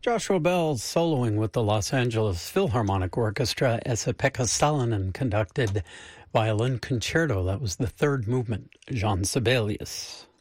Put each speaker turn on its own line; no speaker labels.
Joshua Bell soloing with the Los Angeles Philharmonic Orchestra, Esa-Pekka Salonen conducted violin concerto. That was the third movement. Jean Sibelius.